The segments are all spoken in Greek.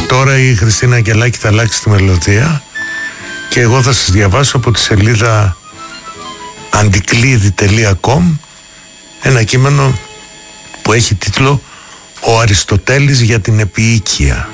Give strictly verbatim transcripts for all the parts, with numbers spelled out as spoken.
Τώρα η Χριστίνα Αγγελάκη θα αλλάξει τη μελωδία και εγώ θα σας διαβάσω από τη σελίδα αντικλείδι τελεία κομ ένα κείμενο που έχει τίτλο «Ο Αριστοτέλης για την επίοικια».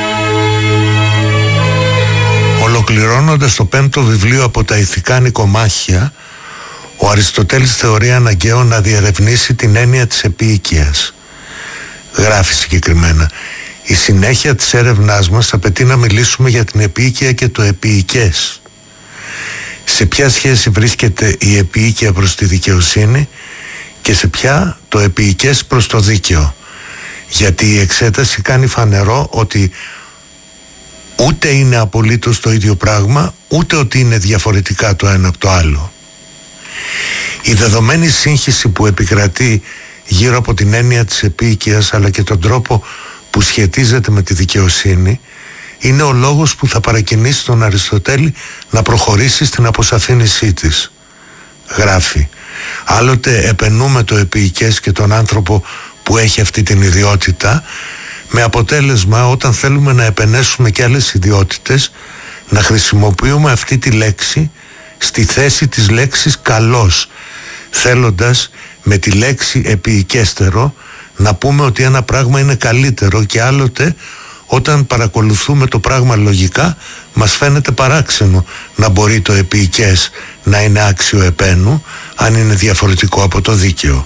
Ολοκληρώνοντας το πέμπτο βιβλίο από τα ηθικά νοικομάχια, ο Αριστοτέλης θεωρεί αναγκαίο να διερευνήσει την έννοια της επίοικιας. Γράφει συγκεκριμένα: η συνέχεια της έρευνάς μας απαιτεί να μιλήσουμε για την επίοικια και το επίοικες. Σε ποια σχέση βρίσκεται η επίοικια προς τη δικαιοσύνη και σε ποια το επίοικες προς το δίκαιο. Γιατί η εξέταση κάνει φανερό ότι ούτε είναι απολύτως το ίδιο πράγμα, ούτε ότι είναι διαφορετικά το ένα από το άλλο. Η δεδομένη σύγχυση που επικρατεί γύρω από την έννοια της επίοικιας, αλλά και τον τρόπο που σχετίζεται με τη δικαιοσύνη, είναι ο λόγος που θα παρακινήσει τον Αριστοτέλη να προχωρήσει στην αποσαφήνισή της. Γράφει: άλλοτε επενούμε το επίοικες και τον άνθρωπο που έχει αυτή την ιδιότητα, με αποτέλεσμα όταν θέλουμε να επενέσουμε και άλλες ιδιότητες να χρησιμοποιούμε αυτή τη λέξη στη θέση της λέξης καλός, θέλοντας με τη λέξη επίοικέστερο να πούμε ότι ένα πράγμα είναι καλύτερο, και άλλοτε όταν παρακολουθούμε το πράγμα λογικά μας φαίνεται παράξενο να μπορεί το επίοικες να είναι άξιο επένου αν είναι διαφορετικό από το δίκαιο.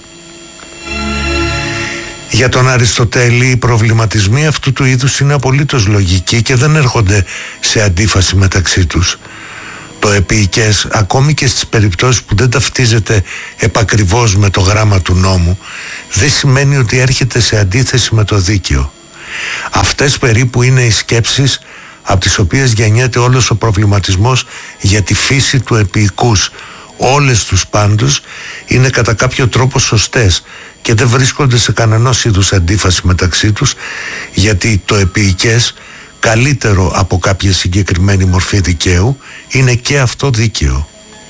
Για τον Αριστοτέλη οι προβληματισμοί αυτού του είδους είναι απολύτως λογικοί και δεν έρχονται σε αντίφαση μεταξύ τους. Το επίοικες, ακόμη και στις περιπτώσεις που δεν ταυτίζεται επακριβώς με το γράμμα του νόμου, δεν σημαίνει ότι έρχεται σε αντίθεση με το δίκαιο. Αυτές περίπου είναι οι σκέψεις από τις οποίες γεννιέται όλος ο προβληματισμός για τη φύση του επίοικους. Όλες τους πάντως είναι κατά κάποιο τρόπο σωστές και δεν βρίσκονται σε κανενός είδους αντίφαση μεταξύ τους, γιατί το επίοικες, καλύτερο από κάποια συγκεκριμένη μορφή δικαίου, είναι και αυτό δίκαιο.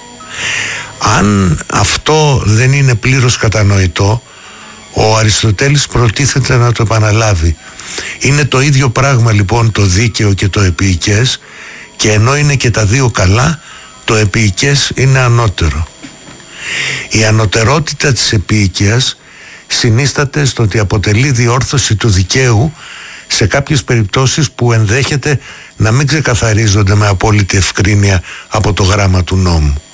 Αν αυτό δεν είναι πλήρως κατανοητό, ο Αριστοτέλης προτίθεται να το επαναλάβει. Είναι το ίδιο πράγμα λοιπόν το δίκαιο και το επίοικες, και ενώ είναι και τα δύο καλά, το επίοικες είναι ανώτερο. Η ανωτερότητα της επίοικιας συνίσταται στο ότι αποτελεί διόρθωση του δικαίου σε κάποιες περιπτώσεις που ενδέχεται να μην ξεκαθαρίζονται με απόλυτη ευκρίνεια από το γράμμα του νόμου.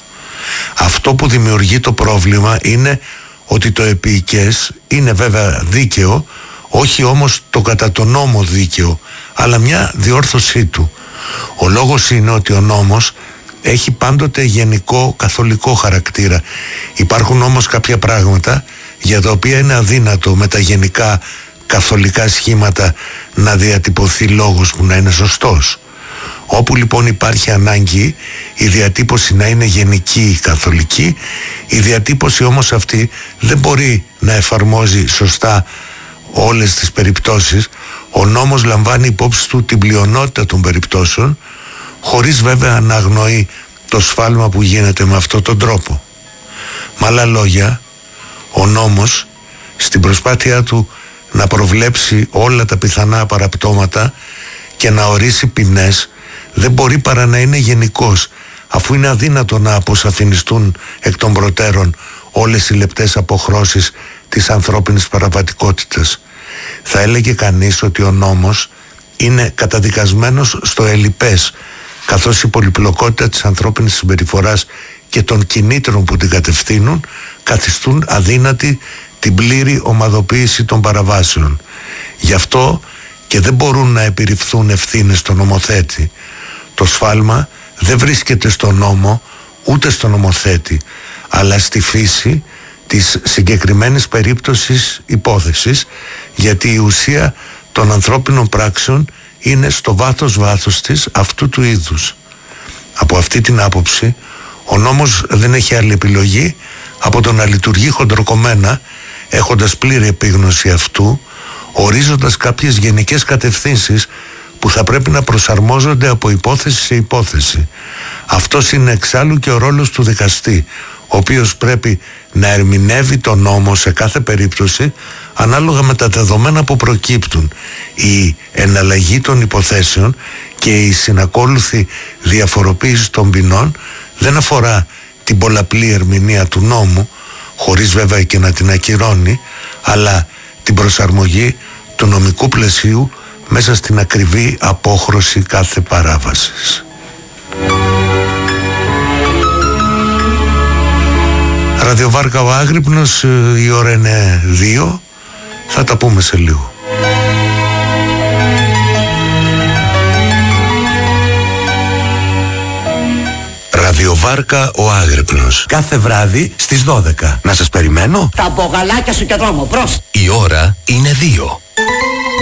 Αυτό που δημιουργεί το πρόβλημα είναι ότι το επίοικες είναι βέβαια δίκαιο, όχι όμως το κατά τον νόμο δίκαιο, αλλά μια διόρθωσή του. Ο λόγος είναι ότι ο νόμος έχει πάντοτε γενικό καθολικό χαρακτήρα. Υπάρχουν όμως κάποια πράγματα για τα οποία είναι αδύνατο με τα γενικά καθολικά σχήματα να διατυπωθεί λόγος που να είναι σωστός. Όπου λοιπόν υπάρχει ανάγκη η διατύπωση να είναι γενική καθολική, η διατύπωση όμως αυτή δεν μπορεί να εφαρμόζει σωστά όλες τις περιπτώσεις. Ο νόμος λαμβάνει υπόψη του την πλειονότητα των περιπτώσεων, χωρίς βέβαια να αγνοεί το σφάλμα που γίνεται με αυτόν τον τρόπο. Με άλλα λόγια, ο νόμος στην προσπάθειά του να προβλέψει όλα τα πιθανά παραπτώματα και να ορίσει ποινές δεν μπορεί παρά να είναι γενικός, αφού είναι αδύνατο να αποσαφινιστούν εκ των προτέρων όλες οι λεπτές αποχρώσεις της ανθρώπινης παραβατικότητας. Θα έλεγε κανείς ότι ο νόμος είναι καταδικασμένος στο ελλειπές, καθώς η πολυπλοκότητα της ανθρώπινης συμπεριφοράς και των κινήτρων που την κατευθύνουν καθιστούν αδύνατη την πλήρη ομαδοποίηση των παραβάσεων. Γι' αυτό και δεν μπορούν να επιρριφθούν ευθύνες στον νομοθέτη. Το σφάλμα δεν βρίσκεται στον νόμο ούτε στον νομοθέτη, αλλά στη φύση της συγκεκριμένης περίπτωσης υπόθεσης, γιατί η ουσία των ανθρώπινων πράξεων είναι στο βάθος βάθος της αυτού του είδους. Από αυτή την άποψη ο νόμος δεν έχει άλλη επιλογή από το να λειτουργεί χοντροκομμένα, έχοντας πλήρη επίγνωση αυτού, ορίζοντας κάποιες γενικές κατευθύνσεις που θα πρέπει να προσαρμόζονται από υπόθεση σε υπόθεση. Αυτός είναι εξάλλου και ο ρόλος του δικαστή, ο οποίος πρέπει να ερμηνεύει τον νόμο σε κάθε περίπτωση ανάλογα με τα δεδομένα που προκύπτουν. Η εναλλαγή των υποθέσεων και η συνακόλουθη διαφοροποίηση των ποινών δεν αφορά την πολλαπλή ερμηνεία του νόμου, χωρίς βέβαια και να την ακυρώνει, αλλά την προσαρμογή του νομικού πλαισίου μέσα στην ακριβή απόχρωση κάθε παράβασης. Ραδιοβάρκα ο Άγρυπνος, η ώρα είναι δύο, θα τα πούμε σε λίγο. Ραδιοβάρκα ο Άγρυπνος, κάθε βράδυ στις δώδεκα. Να σας περιμένω. Τα μπογαλάκια σου και δρόμο, προς. Η ώρα είναι δύο.